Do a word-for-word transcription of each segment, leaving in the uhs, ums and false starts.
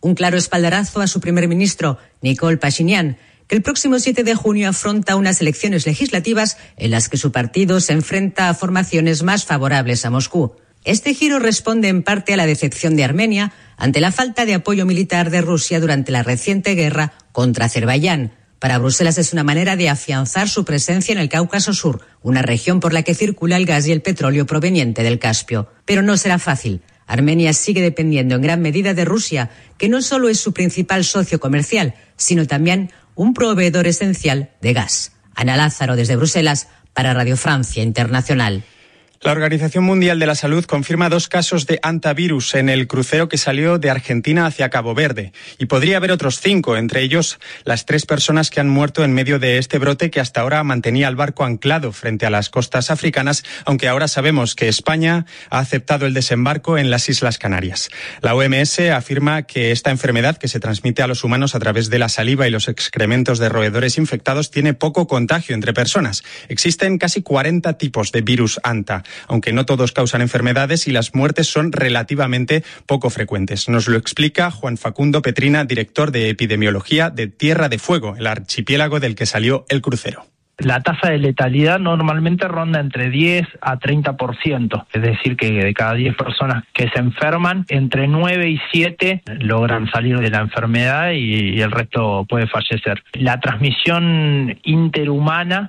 Un claro espaldarazo a su primer ministro, Nikol Pashinyan, que el próximo siete de junio afronta unas elecciones legislativas en las que su partido se enfrenta a formaciones más favorables a Moscú. Este giro responde en parte a la decepción de Armenia ante la falta de apoyo militar de Rusia durante la reciente guerra contra Azerbaiyán. Para Bruselas es una manera de afianzar su presencia en el Cáucaso Sur, una región por la que circula el gas y el petróleo proveniente del Caspio. Pero no será fácil. Armenia sigue dependiendo en gran medida de Rusia, que no solo es su principal socio comercial, sino también un proveedor esencial de gas. Ana Lázaro, desde Bruselas, para Radio Francia Internacional. La Organización Mundial de la Salud confirma dos casos de hantavirus en el crucero que salió de Argentina hacia Cabo Verde. Y podría haber otros cinco, entre ellos las tres personas que han muerto en medio de este brote que hasta ahora mantenía el barco anclado frente a las costas africanas, aunque ahora sabemos que España ha aceptado el desembarco en las Islas Canarias. La O M S afirma que esta enfermedad, que se transmite a los humanos a través de la saliva y los excrementos de roedores infectados, tiene poco contagio entre personas. Existen casi cuarenta tipos de virus hanta, aunque no todos causan enfermedades y las muertes son relativamente poco frecuentes. Nos lo explica Juan Facundo Petrina, director de epidemiología de Tierra de Fuego, el archipiélago del que salió el crucero. La tasa de letalidad normalmente ronda entre diez a treinta por ciento, es decir, que de cada diez personas que se enferman, entre nueve y siete logran salir de la enfermedad y el resto puede fallecer. La transmisión interhumana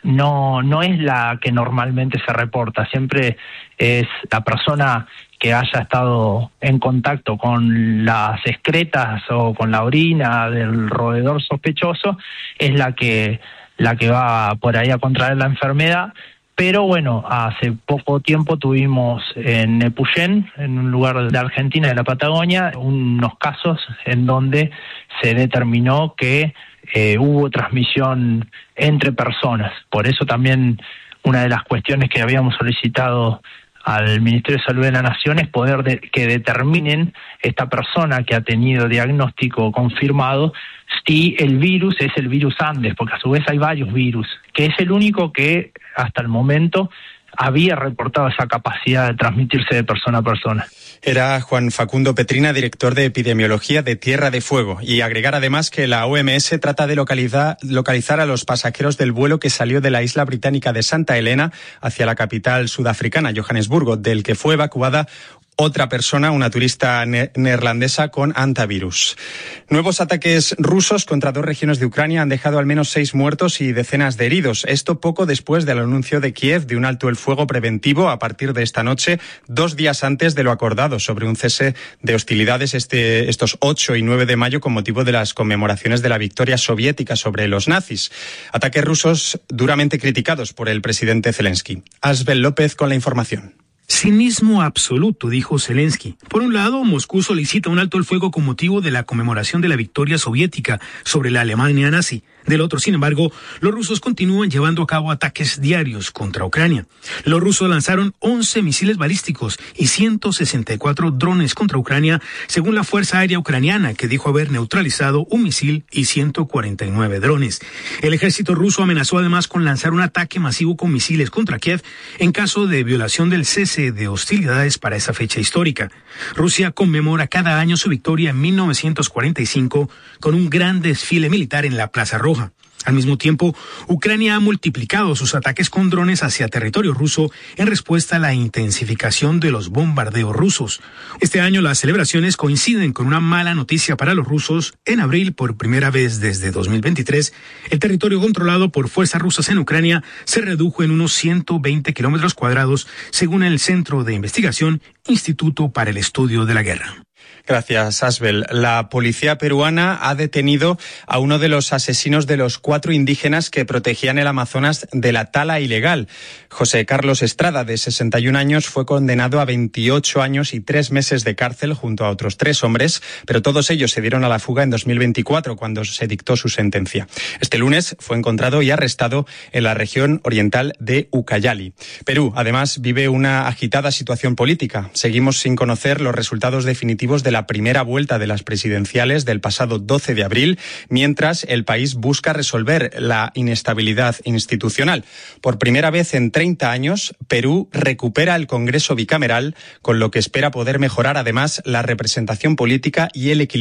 no no es la que normalmente se reporta, siempre es la persona que haya estado en contacto con las excretas o con la orina del roedor sospechoso, es la que la que va por ahí a contraer la enfermedad. Pero bueno, hace poco tiempo tuvimos en Epuyén, en un lugar de Argentina, de la Patagonia, unos casos en donde se determinó que eh, hubo transmisión entre personas. Por eso también una de las cuestiones que habíamos solicitado al Ministerio de Salud de la Nación es poder de, que determinen esta persona que ha tenido diagnóstico confirmado si el virus es el virus Andes, porque a su vez hay varios virus, que es el único que hasta el momento había reportado esa capacidad de transmitirse de persona a persona. Era Juan Facundo Petrina, director de epidemiología de Tierra de Fuego. Y agregar además que la O M S trata de localizar, localizar a los pasajeros del vuelo que salió de la isla británica de Santa Elena hacia la capital sudafricana, Johannesburgo, del que fue evacuada otra persona, una turista ne- neerlandesa con hantavirus. Nuevos ataques rusos contra dos regiones de Ucrania han dejado al menos seis muertos y decenas de heridos. Esto poco después del anuncio de Kiev de un alto el fuego preventivo a partir de esta noche, dos días antes de lo acordado sobre un cese de hostilidades este, estos ocho y nueve de mayo con motivo de las conmemoraciones de la victoria soviética sobre los nazis. Ataques rusos duramente criticados por el presidente Zelensky. Asbel López con la información. Cinismo absoluto, dijo Zelensky. Por un lado, Moscú solicita un alto el fuego con motivo de la conmemoración de la victoria soviética sobre la Alemania nazi. Del otro, sin embargo, los rusos continúan llevando a cabo ataques diarios contra Ucrania. Los rusos lanzaron once misiles balísticos y ciento sesenta y cuatro drones contra Ucrania, según la Fuerza Aérea Ucraniana, que dijo haber neutralizado un misil y ciento cuarenta y nueve drones. El ejército ruso amenazó además con lanzar un ataque masivo con misiles contra Kiev en caso de violación del cese de hostilidades para esa fecha histórica. Rusia conmemora cada año su victoria en mil novecientos cuarenta y cinco con un gran desfile militar en la Plaza Roja. Al mismo tiempo, Ucrania ha multiplicado sus ataques con drones hacia territorio ruso en respuesta a la intensificación de los bombardeos rusos. Este año las celebraciones coinciden con una mala noticia para los rusos. En abril, por primera vez desde dos mil veintitrés, el territorio controlado por fuerzas rusas en Ucrania se redujo en unos ciento veinte kilómetros cuadrados, según el Centro de Investigación Instituto para el Estudio de la Guerra. Gracias, Asbel. La policía peruana ha detenido a uno de los asesinos de los cuatro indígenas que protegían el Amazonas de la tala ilegal. José Carlos Estrada, de sesenta y un años, fue condenado a veintiocho años y tres meses de cárcel junto a otros tres hombres, pero todos ellos se dieron a la fuga en dos mil veinticuatro, cuando se dictó su sentencia. Este lunes fue encontrado y arrestado en la región oriental de Ucayali. Perú, además, vive una agitada situación política. Seguimos sin conocer los resultados definitivos de la primera vuelta de las presidenciales del pasado doce de abril, mientras el país busca resolver la inestabilidad institucional. Por primera vez en treinta años, Perú recupera el Congreso bicameral, con lo que espera poder mejorar además la representación política y el equilibrio